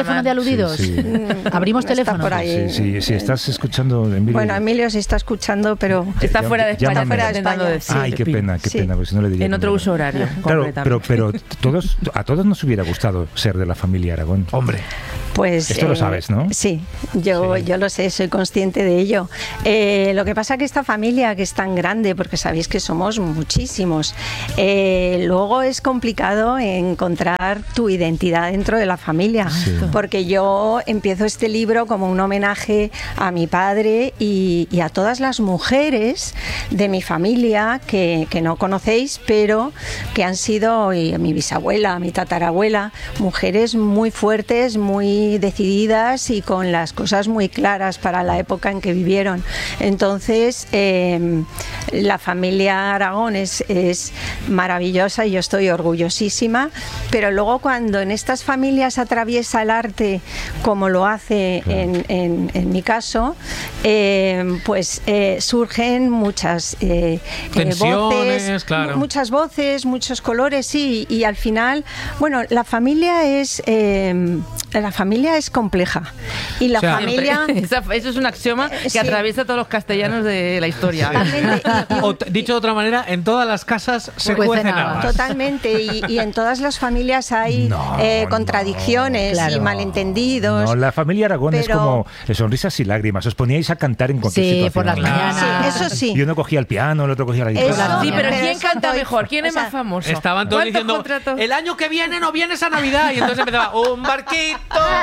Speaker 1: aplaudidos?
Speaker 4: Sí, sí.
Speaker 1: Abrimos
Speaker 11: Está
Speaker 1: teléfono.
Speaker 11: por ahí.
Speaker 4: Sí, sí, sí, estás escuchando, Emilio.
Speaker 11: Bueno, Emilio sí está escuchando, pero
Speaker 3: Está fuera de España,
Speaker 4: Llámame.
Speaker 3: fuera de España. decir.
Speaker 4: Ay, qué pena, qué
Speaker 11: Sí.
Speaker 4: pena, porque si no le diría.
Speaker 3: En otro
Speaker 4: que no.
Speaker 3: uso horario,
Speaker 4: Claro, pero,
Speaker 3: completamente.
Speaker 4: pero todos, a todos nos hubiera gustado ser de la familia Aragón.
Speaker 2: Hombre.
Speaker 11: Pues,
Speaker 4: Esto lo sabes, ¿no?
Speaker 11: Sí, yo,
Speaker 4: Sí.
Speaker 11: yo lo sé, soy consciente de ello. Eh, lo que pasa es que esta familia, que es tan grande, porque sabéis que somos muchísimos, eh, luego es complicado encontrar tu identidad dentro de la familia,
Speaker 4: Sí.
Speaker 11: porque yo empiezo este libro como un homenaje a mi padre y, y a todas las mujeres de mi familia que, que no conocéis, pero que han sido, y a mi bisabuela, a mi tatarabuela, mujeres muy fuertes, muy decididas y con las cosas muy claras para la época en que vivieron. Entonces, eh, la familia Aragón es, es maravillosa y yo estoy orgullosísima, pero luego cuando en estas familias atraviesa el arte, como lo hace en, en- en mi caso, eh, pues eh, surgen muchas eh, eh,
Speaker 2: Tensiones,
Speaker 11: voces,
Speaker 2: claro.
Speaker 11: muchas voces, muchos colores, sí, y al final, bueno, la familia es eh, la familia es compleja y la
Speaker 2: O sea,
Speaker 11: familia
Speaker 3: Esa- eso es un axioma que
Speaker 11: Sí.
Speaker 3: atraviesa a todos los castellanos de la historia.
Speaker 11: Totalmente, y- y-
Speaker 2: O t- dicho de otra manera, en todas las casas se
Speaker 1: Cuecen
Speaker 2: cuecen
Speaker 1: habas.
Speaker 2: habas.
Speaker 11: Totalmente, y, y en todas las familias hay
Speaker 4: No,
Speaker 11: eh,
Speaker 4: no,
Speaker 11: contradicciones
Speaker 1: claro.
Speaker 11: y malentendidos.
Speaker 4: No, la familia Aragón es
Speaker 11: pero-
Speaker 4: como eh, sonrisas y lágrimas. Os poníais a cantar en cualquier
Speaker 1: Sí,
Speaker 4: situación.
Speaker 1: por las mañanas.
Speaker 11: Sí, eso sí.
Speaker 4: Y uno cogía el piano, el otro cogía la
Speaker 11: Eso-
Speaker 4: guitarra.
Speaker 3: Sí, pero
Speaker 11: Pero
Speaker 3: ¿quién
Speaker 11: eso
Speaker 3: canta
Speaker 11: doy-
Speaker 3: mejor? ¿Quién
Speaker 11: o
Speaker 3: es
Speaker 11: sea,
Speaker 3: más famoso?
Speaker 2: Estaban todos
Speaker 3: ¿Cuántos
Speaker 2: diciendo,
Speaker 3: contratos?
Speaker 2: el año que viene no vienes a Navidad. Y entonces empezaba, un barquito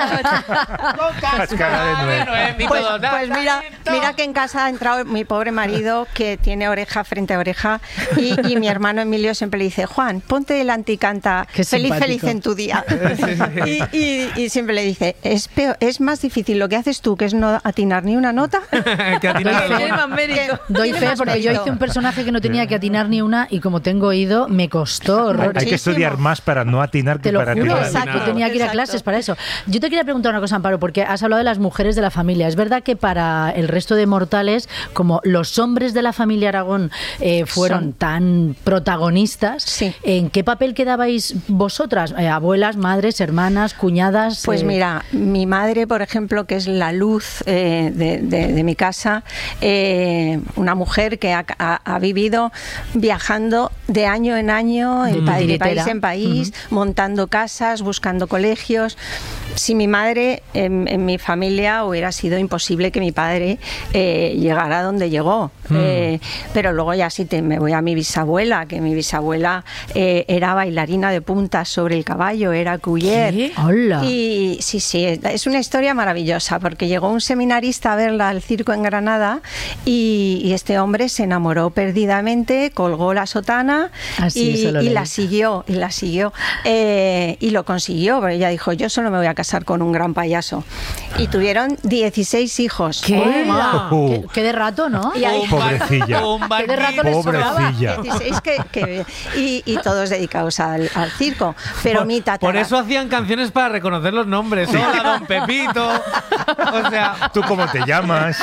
Speaker 2: con
Speaker 4: Cascada de nuez.
Speaker 2: Noé, y
Speaker 11: Pues,
Speaker 2: todo,
Speaker 11: pues mira,
Speaker 2: "Natalito".
Speaker 11: mira que en casa ha entrado mi pobre marido que tiene oreja frente a oreja y, y mi hermano Emilio siempre le dice, Juan, ponte delante y canta
Speaker 1: Qué
Speaker 11: feliz,
Speaker 1: simpático.
Speaker 11: feliz en tu día. Y, y- y siempre le dice, es, peor, es más difícil lo que haces tú, que es no atinar ni una nota.
Speaker 2: Que atinar
Speaker 1: Doy fe.
Speaker 3: Tiene más mérito.
Speaker 1: Doy
Speaker 11: Tiene
Speaker 1: fe
Speaker 11: más
Speaker 1: porque yo
Speaker 11: mérito.
Speaker 1: hice un personaje que no tenía que atinar ni una y como tengo oído, me costó horrores.
Speaker 4: Hay que
Speaker 11: Muchísimo.
Speaker 4: estudiar más para no atinar que
Speaker 1: Te lo
Speaker 4: para
Speaker 1: juro,
Speaker 4: atinar.
Speaker 11: Exacto.
Speaker 1: yo tenía que ir a
Speaker 11: Exacto.
Speaker 1: clases para eso. Yo te quería preguntar una cosa, Amparo, porque has hablado de las mujeres de la familia. Es verdad que para el resto de mortales, como los hombres de la familia Aragón eh, fueron
Speaker 11: Son.
Speaker 1: tan protagonistas,
Speaker 11: Sí.
Speaker 1: ¿en qué papel quedabais vosotras? Eh, abuelas, madres, hermanas, cuñadas.
Speaker 11: Pues
Speaker 1: eh,
Speaker 11: mira, mi madre, por ejemplo, que es la luz eh, de, de- de mi casa, eh, una mujer que ha, ha- ha vivido viajando de año en año, en
Speaker 1: De
Speaker 11: pa- de
Speaker 1: titiritera.
Speaker 11: país en país, montando casas, buscando colegios. Si mi madre en, en mi familia hubiera sido imposible que mi padre eh, llegara a donde llegó. Eh, pero luego ya sí te, me voy a mi bisabuela, que mi bisabuela eh, era bailarina de puntas sobre el caballo, era cuyer.
Speaker 3: ¿Qué?
Speaker 1: Hola.
Speaker 11: Y sí, sí, es una historia maravillosa porque llegó un seminarista a verla al circo en Granada y, y este hombre se enamoró perdidamente, colgó la sotana
Speaker 1: Ah, sí,
Speaker 11: y,
Speaker 1: eso lo
Speaker 11: y
Speaker 1: leí.
Speaker 11: la siguió, y la siguió eh, y lo consiguió, porque ella dijo, yo solo me voy a casar con un gran payaso. Y tuvieron dieciséis hijos.
Speaker 1: ¿Qué?
Speaker 2: Hola.
Speaker 4: Oh.
Speaker 1: ¿Qué, qué de rato, ¿no?
Speaker 11: Y ahí-
Speaker 2: Un bar-
Speaker 4: Pobrecilla.
Speaker 2: un
Speaker 1: ¿Qué de rato
Speaker 2: barquito.
Speaker 1: les sobraba?
Speaker 4: Pobrecilla.
Speaker 11: dieciséis que, que- y, y todos dedicados al, al circo. Pero
Speaker 2: por,
Speaker 11: mi tatara...
Speaker 2: por eso hacían canciones para reconocer los nombres. Hola, don Pepito. O sea,
Speaker 4: ¿Tú cómo te llamas?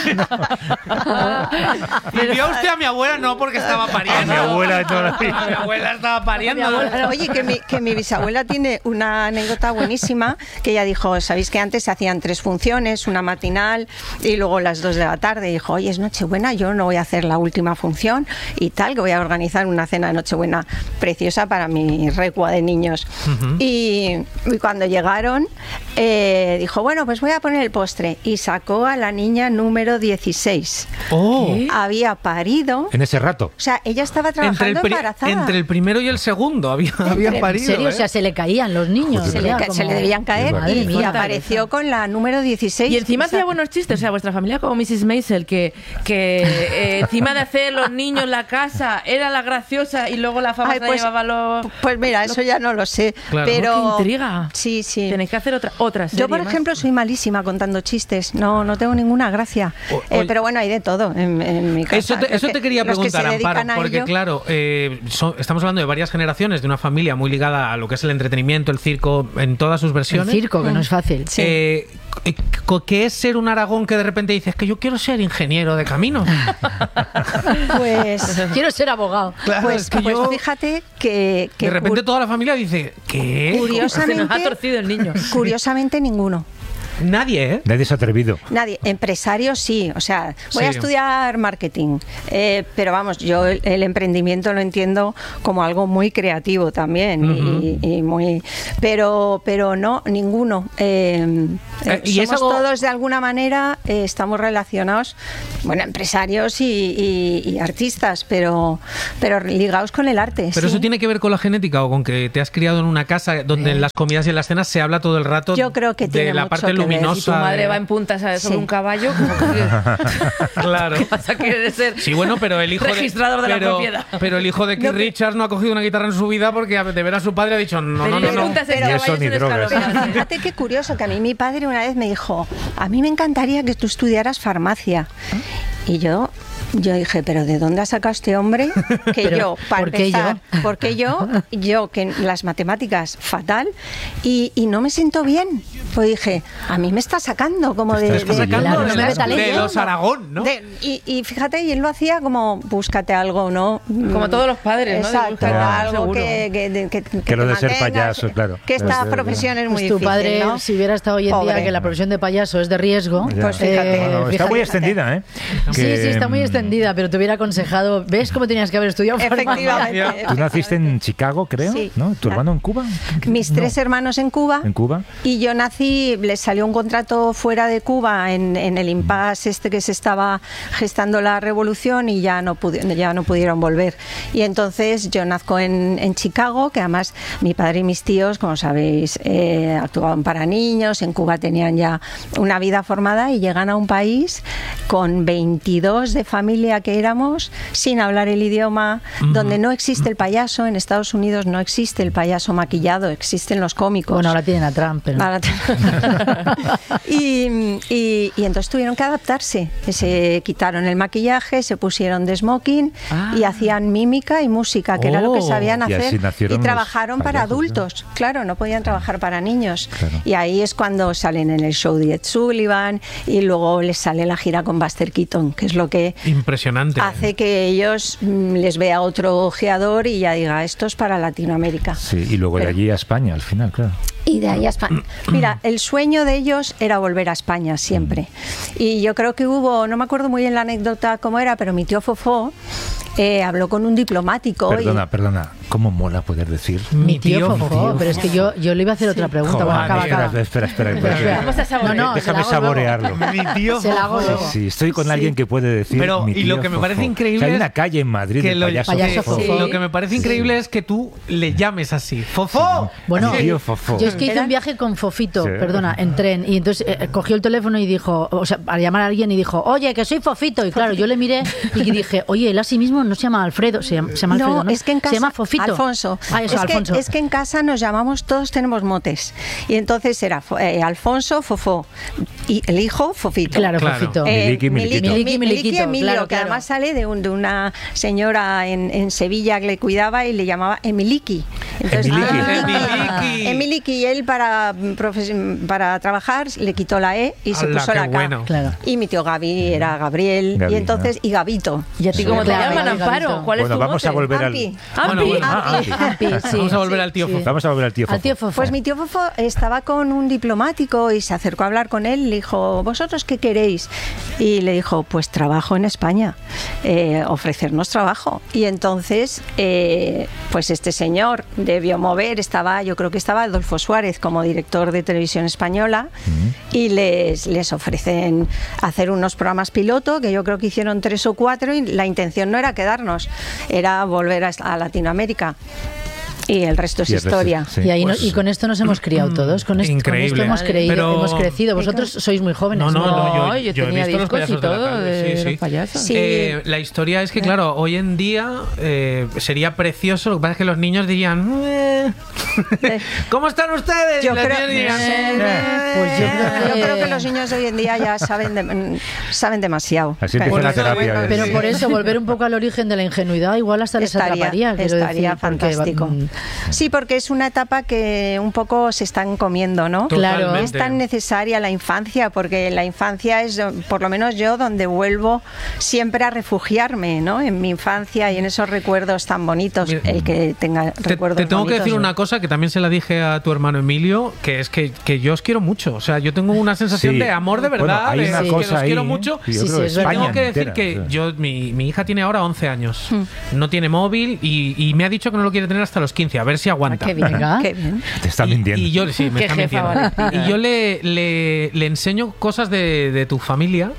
Speaker 2: y vio usted a mi abuela no porque estaba pariendo.
Speaker 4: A mi abuela de toda la vida.
Speaker 2: A mi abuela estaba pariendo.
Speaker 11: Oye, que mi, que mi bisabuela tiene una anécdota buenísima, que ella dijo, sabéis que antes se hacían tres funciones, una matinal y luego las dos de la tarde. Y dijo, oye, es Nochebuena, yo no voy a hacer la última función y tal, que voy a organizar una cena de Nochebuena preciosa para mi recua de niños. y, y cuando llegaron, eh, dijo, bueno, pues voy a poner el postre. Y sacó a la niña número dieciséis.
Speaker 2: Oh.
Speaker 11: Había parido.
Speaker 4: En ese rato.
Speaker 11: O sea, ella estaba
Speaker 2: Entre el,
Speaker 11: trabajando
Speaker 2: pri-
Speaker 11: embarazada.
Speaker 2: entre el primero y el segundo había, había
Speaker 1: ¿En
Speaker 2: parido.
Speaker 1: serio?
Speaker 2: ¿eh?
Speaker 1: O sea, se le caían los niños.
Speaker 11: se, le,
Speaker 1: ya,
Speaker 11: ca-
Speaker 1: como-
Speaker 11: se le debían caer
Speaker 1: Madre
Speaker 11: y, y
Speaker 1: mía.
Speaker 11: apareció con la número dieciséis.
Speaker 3: Y encima hacía
Speaker 11: Esa-
Speaker 3: buenos chistes, o sea, vuestra familia como missus Maisel, que, que eh, encima de hacer los niños la casa, era la graciosa y luego la fama
Speaker 11: Ay,
Speaker 3: se la
Speaker 11: pues-
Speaker 3: llevaba los...
Speaker 11: Pues mira, eso ya no lo sé.
Speaker 2: Claro.
Speaker 11: Pero
Speaker 3: Oh, qué intriga.
Speaker 11: Sí, sí.
Speaker 3: Tenéis que hacer otra, otra serie
Speaker 11: Yo, por
Speaker 3: más.
Speaker 11: ejemplo, soy malísima contando chistes. No, no tengo ninguna gracia.
Speaker 2: O-
Speaker 11: Eh,
Speaker 2: oye-
Speaker 11: pero bueno, hay de todo en, en mi casa.
Speaker 2: Eso te,
Speaker 11: Los
Speaker 2: eso
Speaker 11: que-
Speaker 2: te quería
Speaker 11: los que se
Speaker 2: preguntar,
Speaker 11: dedican
Speaker 2: Amparo,
Speaker 11: a
Speaker 2: porque
Speaker 11: ello-
Speaker 2: claro, eh, son- estamos hablando de varias generaciones, de una familia muy ligada a lo que es el entretenimiento, el circo, en todas sus
Speaker 1: El
Speaker 2: versiones.
Speaker 1: circo, que no es fácil.
Speaker 11: Sí.
Speaker 2: Eh, eh, ¿Qué es ser un Aragón que de repente dices que yo quiero ser ingeniero de caminos?
Speaker 11: Pues,
Speaker 1: Quiero ser abogado.
Speaker 2: Claro,
Speaker 11: pues,
Speaker 2: es que
Speaker 11: pues
Speaker 2: yo-
Speaker 11: fíjate que, que
Speaker 2: de repente
Speaker 11: cur-
Speaker 2: toda la familia dice, ¿qué?
Speaker 3: Se nos ha
Speaker 11: curiosamente,
Speaker 3: torcido el niño.
Speaker 11: curiosamente ninguno.
Speaker 2: Nadie, ¿eh?
Speaker 4: Nadie se ha atrevido.
Speaker 11: Nadie. Empresarios sí, o sea, voy
Speaker 2: Sí.
Speaker 11: a estudiar marketing, eh, pero vamos, yo el, el emprendimiento lo entiendo como algo muy creativo también
Speaker 2: Ujú.
Speaker 11: y, y muy, pero, pero no ninguno. Eh,
Speaker 2: Eh, y
Speaker 11: somos
Speaker 2: es algo-
Speaker 11: todos de alguna manera eh, estamos relacionados, bueno, empresarios y, y- y artistas, pero, pero ligados con el arte.
Speaker 2: Pero
Speaker 11: sí.
Speaker 2: eso tiene que ver con la genética o con que te has criado en una casa donde en las comidas y en las cenas se habla todo el rato
Speaker 11: Yo creo que
Speaker 2: de
Speaker 11: tiene
Speaker 2: la
Speaker 11: mucho
Speaker 2: parte
Speaker 11: que ver.
Speaker 2: luminosa.
Speaker 3: Y tu madre
Speaker 2: de-
Speaker 3: va en punta, ¿sabes? Sobre
Speaker 11: Sí.
Speaker 3: un caballo. Como que,
Speaker 2: Claro.
Speaker 3: ¿qué pasa? Quiere ser
Speaker 2: Sí, bueno, pero el hijo
Speaker 3: registrador de,
Speaker 2: de,
Speaker 3: la
Speaker 2: pero,
Speaker 3: propiedad.
Speaker 2: pero el hijo de Keith
Speaker 11: No, pero-
Speaker 2: Richards no ha cogido una guitarra en su vida porque de ver a su padre ha dicho no, no, no,
Speaker 3: Le
Speaker 2: no.
Speaker 3: preguntas si el
Speaker 4: Ni eso
Speaker 3: caballo es
Speaker 4: ni
Speaker 3: un
Speaker 4: drogas.
Speaker 3: escalofrío.
Speaker 11: Pero fíjate qué curioso, que a mí mi padre una vez me dijo, a mí me encantaría que tú estudiaras farmacia. Y yo, yo dije, ¿pero de dónde ha sacado este hombre? Que
Speaker 1: Pero,
Speaker 11: yo, para
Speaker 1: ¿por qué
Speaker 11: empezar,
Speaker 1: yo?
Speaker 11: ¿por qué yo? Yo, que en las matemáticas, fatal, y, y no me siento bien. Pues dije, a mí me está sacando como de...
Speaker 4: Te
Speaker 11: de-
Speaker 4: estás
Speaker 11: de-
Speaker 4: sacando
Speaker 1: Claro,
Speaker 2: de,
Speaker 1: no me
Speaker 2: los-
Speaker 1: talento.
Speaker 2: de los Aragón, ¿no?
Speaker 11: de- y, y fíjate, y él lo hacía como, búscate algo, ¿no?
Speaker 3: Como todos los padres, ¿no? De
Speaker 11: Exacto,
Speaker 3: buscar
Speaker 11: algo
Speaker 3: seguro.
Speaker 11: que, que, de- que,
Speaker 4: Que lo
Speaker 11: te
Speaker 4: de ser
Speaker 11: mantengas,
Speaker 4: payaso, claro.
Speaker 11: Que esta
Speaker 4: Pues,
Speaker 11: profesión es muy
Speaker 1: Pues tu
Speaker 11: difícil,
Speaker 1: padre,
Speaker 11: ¿no?
Speaker 1: si hubiera estado hoy en día
Speaker 11: Pobre.
Speaker 1: que la profesión de payaso es de riesgo,
Speaker 4: Ya.
Speaker 11: Pues fíjate.
Speaker 4: Bueno, está
Speaker 1: fíjate.
Speaker 4: muy extendida, ¿eh?
Speaker 1: Sí,
Speaker 4: Que,
Speaker 1: sí, está muy
Speaker 4: mm,
Speaker 1: extendida, pero te hubiera aconsejado, ¿ves cómo tenías que haber estudiado farmacia?
Speaker 11: Efectivamente.
Speaker 4: Tú naciste en Chicago, creo,
Speaker 11: Sí.
Speaker 4: ¿no? ¿Tu hermano en Cuba?
Speaker 11: Mis
Speaker 4: No.
Speaker 11: tres hermanos en Cuba.
Speaker 4: ¿En Cuba?
Speaker 11: Y yo nací, les salió un contrato fuera de Cuba en, en el impasse este que se estaba gestando la revolución y ya no, pudi- ya no pudieron volver. Y entonces yo nazco en, en Chicago, que además mi padre y mis tíos, como sabéis, eh, actuaban para niños, en Cuba tenían ya una vida formada y llegan a un país con veintidós de familia que éramos, sin hablar el idioma, donde no existe el payaso. En Estados Unidos no existe el payaso maquillado, existen los cómicos.
Speaker 1: Bueno, ahora tienen a Trump, pero...
Speaker 11: Ahora te- y, y- y entonces tuvieron que adaptarse. Se quitaron el maquillaje, se pusieron de smoking
Speaker 3: Ah.
Speaker 11: y hacían mímica y música, que era lo que
Speaker 2: Oh.
Speaker 11: sabían
Speaker 4: Y así
Speaker 11: hacer.
Speaker 4: nacieron
Speaker 11: Y
Speaker 4: los
Speaker 11: trabajaron para
Speaker 4: payasos,
Speaker 11: adultos. Claro, no podían trabajar para niños.
Speaker 4: Claro.
Speaker 11: Y ahí es cuando salen en el show de Ed Sullivan y luego les sale la gira con Buster Keaton, que es lo que
Speaker 2: Impresionante.
Speaker 11: hace que ellos mm, les vea otro ojeador y ya diga, esto es para Latinoamérica.
Speaker 4: Sí, y luego de
Speaker 11: Pero-
Speaker 4: allí a España, al final, claro.
Speaker 11: Y de ahí a España. Mira, el sueño de ellos era volver a España siempre. Y yo creo que hubo, no me acuerdo muy bien la anécdota cómo era, pero mi tío Fofó eh, habló con un diplomático.
Speaker 4: Perdona,
Speaker 11: y,
Speaker 4: perdona. ¿Cómo mola poder decir?
Speaker 1: Mi tío,
Speaker 2: Mi tío
Speaker 1: Fofó,
Speaker 2: Fofó.
Speaker 1: pero es que yo, yo le iba a hacer otra pregunta.
Speaker 4: Joder,
Speaker 1: Bueno, acaba,
Speaker 4: espera,
Speaker 1: acaba.
Speaker 4: espera, espera, espera,
Speaker 1: Espera,
Speaker 3: Vamos a saborear.
Speaker 1: No, no,
Speaker 4: Déjame
Speaker 1: se la hago luego.
Speaker 4: saborearlo.
Speaker 2: Mi tío
Speaker 1: Se la hago
Speaker 2: Fofó.
Speaker 1: luego.
Speaker 4: Sí, estoy con alguien que puede decir.
Speaker 2: Pero,
Speaker 4: mi
Speaker 2: y lo
Speaker 4: tío
Speaker 2: que me
Speaker 4: Fofó.
Speaker 2: parece increíble
Speaker 4: O sea, hay
Speaker 2: es
Speaker 4: una calle en Madrid
Speaker 2: que
Speaker 4: de
Speaker 2: lo,
Speaker 4: payaso,
Speaker 1: Payaso
Speaker 4: Fofó.
Speaker 2: sí,
Speaker 1: Fofó.
Speaker 2: lo que me parece increíble es que tú le llames así. ¡Fofó!
Speaker 1: Bueno,
Speaker 4: Mi tío Fofó.
Speaker 1: yo es que hice
Speaker 11: Era-
Speaker 1: un viaje con Fofito,
Speaker 4: Sí.
Speaker 1: perdona, en tren, y entonces eh, cogió el teléfono y dijo, o sea, para llamar a alguien y dijo, oye, que soy Fofito. Y claro, yo le miré y dije, oye, él a sí mismo no se llama Alfredo, se llama, se llama Alfredo, ¿no?
Speaker 11: es que en casa,
Speaker 1: se llama Fofito.
Speaker 11: Alfonso.
Speaker 1: Ah, eso,
Speaker 11: es,
Speaker 1: Alfonso.
Speaker 11: Que, es que en casa nos llamamos, todos tenemos motes. Y entonces era eh, Alfonso, Fofó. Y el hijo, Fofito.
Speaker 1: Claro,
Speaker 2: Claro.
Speaker 1: Fofito.
Speaker 11: Eh,
Speaker 4: Miliki, Miliquito.
Speaker 1: Miliki, Miliquito,
Speaker 11: Emilio,
Speaker 1: claro,
Speaker 11: que
Speaker 1: claro.
Speaker 11: además sale de, un- de una señora en, en Sevilla que le cuidaba y le llamaba Emiliki.
Speaker 4: Emiliki.
Speaker 2: Emiliki.
Speaker 11: Emiliki, y él para, profes- para trabajar le quitó la E y se
Speaker 2: Ala,
Speaker 11: puso
Speaker 2: qué
Speaker 11: la K.
Speaker 2: bueno.
Speaker 1: Claro.
Speaker 11: Y mi tío Gaby era Gabriel,
Speaker 4: Gaby,
Speaker 11: y entonces,
Speaker 4: ¿no?
Speaker 11: y Gabito.
Speaker 1: Y a ti
Speaker 3: ¿Y cómo te
Speaker 1: Claro,
Speaker 3: llaman,
Speaker 1: Gabito.
Speaker 3: Amparo? ¿Cuál es
Speaker 4: Bueno,
Speaker 3: tu
Speaker 4: vamos a
Speaker 3: mote?
Speaker 4: volver al.
Speaker 11: Ampi.
Speaker 2: Bueno, bueno.
Speaker 4: Ah, Ampi.
Speaker 1: Ampi, sí.
Speaker 2: Vamos a volver al tío
Speaker 1: Sí.
Speaker 2: Fofó.
Speaker 4: Vamos a volver al tío Fofó.
Speaker 1: Al tío Fofó.
Speaker 11: Pues mi tío Fofo estaba con un diplomático y se acercó a hablar con él y le dijo, ¿vosotros qué queréis? Y le dijo, pues trabajo en España, eh, ofrecernos trabajo. Y entonces, eh, pues este señor debió mover, estaba, yo creo que estaba Adolfo Suárez como director de Televisión Española y les, les ofrecen hacer unos programas piloto, que yo creo que hicieron tres o cuatro y la intención no era quedarnos, era volver a, a Latinoamérica. Y el resto es
Speaker 4: Y el resto,
Speaker 11: historia.
Speaker 4: sí.
Speaker 1: Y, ahí no-
Speaker 2: Pues-
Speaker 1: y con esto nos hemos criado todos, con, est- con
Speaker 2: Increíble.
Speaker 1: esto hemos creído,
Speaker 2: Pero-
Speaker 1: hemos crecido. Vosotros sois muy jóvenes.
Speaker 2: No, no, no, yo,
Speaker 3: No, yo
Speaker 2: yo he
Speaker 3: tenía
Speaker 2: visto los
Speaker 3: discos y
Speaker 2: payasos de la
Speaker 3: todo
Speaker 2: calle,
Speaker 3: de
Speaker 2: sí,
Speaker 3: los
Speaker 2: sí.
Speaker 3: payasos.
Speaker 11: Sí.
Speaker 2: Eh, la historia es que, claro, hoy en día eh, sería precioso. Lo que pasa es que los niños dirían, "Eh, ¿cómo están ustedes?"
Speaker 11: Yo
Speaker 2: Y los
Speaker 11: creo-
Speaker 2: niños dirían,
Speaker 11: Eh,
Speaker 1: Pues yo creo
Speaker 11: Yo
Speaker 1: que-
Speaker 11: creo que los niños de hoy en día ya saben, de- mm, saben demasiado.
Speaker 4: Así empieza
Speaker 2: Por
Speaker 4: la
Speaker 2: eso,
Speaker 4: terapia.
Speaker 2: bueno,
Speaker 4: de-
Speaker 1: Pero por eso, volver un poco al origen de la ingenuidad, igual hasta les
Speaker 11: Estaría-
Speaker 1: atraparía. quiero
Speaker 11: estaría
Speaker 1: decir, porque,
Speaker 11: fantástico.
Speaker 1: mm,
Speaker 11: Sí, porque es una etapa que un poco se están comiendo, ¿no?
Speaker 1: Claro.
Speaker 11: Es tan necesaria la infancia, porque la infancia es, por lo menos yo, donde vuelvo siempre a refugiarme, ¿no? En mi infancia y en esos recuerdos tan bonitos.
Speaker 2: Mira,
Speaker 11: el que tenga
Speaker 2: Te,
Speaker 11: recuerdos
Speaker 2: te tengo
Speaker 11: bonitos,
Speaker 2: que decir
Speaker 11: ¿no?
Speaker 2: una cosa que también se la dije a tu hermano Emilio, que es que, que yo os quiero mucho. O sea, yo tengo una sensación
Speaker 4: Sí.
Speaker 2: de amor de verdad,
Speaker 4: Bueno, hay
Speaker 2: de
Speaker 4: una
Speaker 2: que
Speaker 4: cosa
Speaker 2: los quiero
Speaker 4: ahí,
Speaker 2: mucho.
Speaker 4: y yo
Speaker 1: Sí,
Speaker 4: creo
Speaker 1: sí,
Speaker 4: que
Speaker 1: es verdad.
Speaker 4: España
Speaker 2: Tengo que decir
Speaker 4: entera,
Speaker 2: que
Speaker 4: o sea.
Speaker 2: yo mi, mi hija tiene ahora once años. No tiene móvil y, y me ha dicho que no lo quiere tener hasta los quince. A ver si aguanta.
Speaker 1: Ah, qué bien. Venga.
Speaker 11: Qué bien.
Speaker 4: Te está
Speaker 2: Y-
Speaker 4: mintiendo.
Speaker 2: Y, yo sí, me
Speaker 3: Qué
Speaker 2: está
Speaker 3: jefa
Speaker 2: mintiendo.
Speaker 3: Valentina.
Speaker 2: Y yo le, le, le enseño cosas de, de tu familia.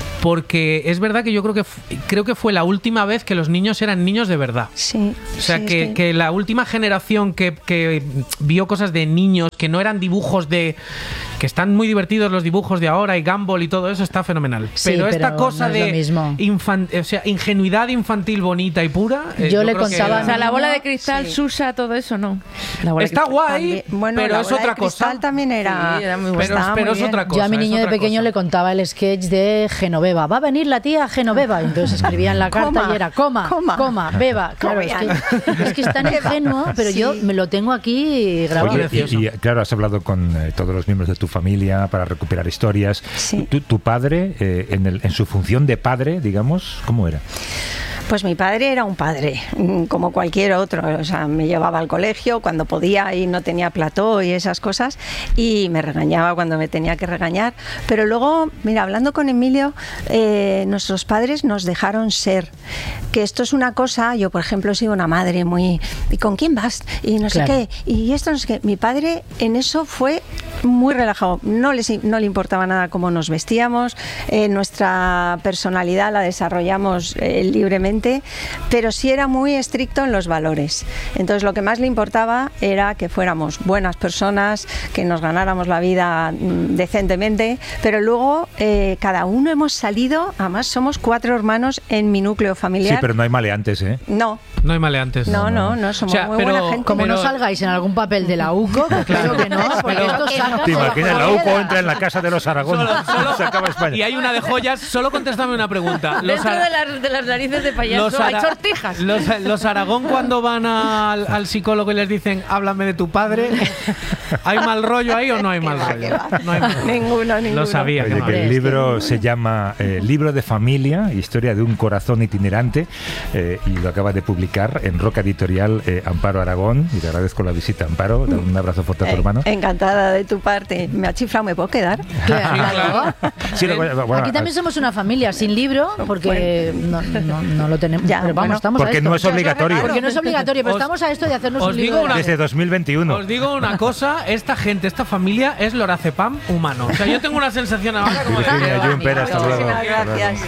Speaker 2: Porque es verdad que yo creo que f- creo que fue la última vez que los niños eran niños de verdad.
Speaker 11: Sí.
Speaker 2: O sea,
Speaker 11: sí,
Speaker 2: que,
Speaker 11: es
Speaker 2: que la última generación que, que vio cosas de niños, que no eran dibujos de... que están muy divertidos los dibujos de ahora y Gumball y todo eso, está fenomenal.
Speaker 1: Sí,
Speaker 2: pero esta
Speaker 1: pero
Speaker 2: cosa
Speaker 1: no es lo
Speaker 2: de
Speaker 1: mismo.
Speaker 2: infan- o sea, ingenuidad infantil bonita y pura... eh,
Speaker 1: Yo le
Speaker 2: creo que-
Speaker 1: contaba
Speaker 3: O sea, la bola de cristal,
Speaker 11: Sí.
Speaker 3: Susa, todo eso, no. La bola de
Speaker 2: Está
Speaker 3: cristal.
Speaker 2: guay,
Speaker 11: También- bueno,
Speaker 2: pero
Speaker 11: la
Speaker 2: es
Speaker 11: bola de
Speaker 2: otra cosa.
Speaker 11: cristal también era,
Speaker 3: Sí, era muy
Speaker 2: Pero,
Speaker 3: buena.
Speaker 11: estaba
Speaker 2: pero
Speaker 11: muy
Speaker 2: es
Speaker 11: bien.
Speaker 2: otra cosa.
Speaker 1: Yo a mi
Speaker 2: es
Speaker 1: niño de
Speaker 2: otra
Speaker 1: pequeño
Speaker 2: cosa.
Speaker 1: le contaba el sketch de Genoveva. Va a venir la tía Genoveva. Entonces escribía en la carta
Speaker 11: Coma,
Speaker 1: y era coma, coma,
Speaker 11: coma.
Speaker 1: beba. Claro, es que, es que es tan ingenuo, pero yo
Speaker 11: Sí.
Speaker 1: me lo tengo aquí grabado.
Speaker 4: Oye,
Speaker 2: Precioso.
Speaker 4: y, y, claro, has hablado con eh, todos los miembros de tu familia para recuperar historias.
Speaker 11: Sí.
Speaker 4: Tu, tu padre, eh, en, el- en su función de padre, digamos, ¿cómo era?
Speaker 11: Pues mi padre era un padre, mm, como cualquier otro. O sea, me llevaba al colegio cuando podía y no tenía plató y esas cosas, y me regañaba cuando me tenía que regañar. Pero luego, mira, hablando con Emilio, eh, nuestros padres nos dejaron ser. Que esto es una cosa, yo por ejemplo he sido una madre muy... ¿Y con quién vas? Y no sé
Speaker 1: Claro.
Speaker 11: qué. Y esto no sé qué. Mi padre en eso fue muy relajado. No, les, no le importaba nada cómo nos vestíamos, eh, nuestra personalidad la desarrollamos eh, libremente, pero sí era muy estricto en los valores. Entonces lo que más le importaba era que fuéramos buenas personas, que nos ganáramos la vida mm, decentemente, pero luego eh, cada uno hemos salido, además somos cuatro hermanos en mi núcleo familiar.
Speaker 4: Sí, pero no hay maleantes, ¿eh?
Speaker 11: No,
Speaker 2: No hay maleantes.
Speaker 11: no, no, no, somos
Speaker 2: O sea,
Speaker 11: muy
Speaker 2: pero-
Speaker 11: buena gente.
Speaker 1: Como no
Speaker 2: Pero-
Speaker 1: salgáis en algún papel de la U C O, que claro que no, porque
Speaker 2: Pero-
Speaker 1: esto saca
Speaker 4: ¿Te
Speaker 1: por
Speaker 4: imaginas?
Speaker 1: bajo
Speaker 4: La
Speaker 1: la
Speaker 4: U C O
Speaker 1: piedra.
Speaker 4: entra en la casa de los Aragón.
Speaker 2: Solo- solo-
Speaker 4: Se acaba España.
Speaker 2: Y hay una de joyas. Solo contéstame una pregunta. Los
Speaker 3: Dentro
Speaker 2: ara-
Speaker 3: de las, de las narices de payaso
Speaker 2: los
Speaker 3: hay
Speaker 2: ara-
Speaker 3: sortijas.
Speaker 2: Los, los Aragón cuando van al, al psicólogo y les dicen háblame de tu padre, ¿hay mal rollo ahí o no hay mal rollo? No hay mal rollo.
Speaker 11: Ninguno, ninguno.
Speaker 2: Lo sabía.
Speaker 4: Oye,
Speaker 2: que no
Speaker 4: que
Speaker 2: había.
Speaker 4: el libro se llama eh, Libro de Familia, historia de un corazón itinerante, eh, y lo acaba de publicar en Roca Editorial eh, Amparo Aragón, y te agradezco la visita, Amparo. Dale un abrazo fuerte a tu
Speaker 11: Eh,
Speaker 4: hermano.
Speaker 11: encantada de tu parte. Me ha chiflado, ¿me puedo quedar?
Speaker 1: Claro.
Speaker 4: Sí, lo- bueno, bueno,
Speaker 1: Aquí también somos una familia sin libro, porque no, no, no lo tenemos.
Speaker 11: Ya,
Speaker 1: pero vamos,
Speaker 11: bueno.
Speaker 1: estamos a
Speaker 4: Porque
Speaker 1: esto.
Speaker 4: no es obligatorio.
Speaker 1: Porque no es obligatorio, pero
Speaker 2: Os-
Speaker 1: estamos a esto de hacernos
Speaker 2: os
Speaker 1: un
Speaker 2: digo
Speaker 1: libro.
Speaker 2: una-
Speaker 4: Desde dos mil veintiuno.
Speaker 2: Os digo una cosa, esta gente, esta familia es lorazepam humano. O sea, yo tengo una sensación ahora como de...
Speaker 4: Virginia Jumper, hasta luego.
Speaker 11: Muchísimas
Speaker 4: Hasta luego.
Speaker 11: gracias.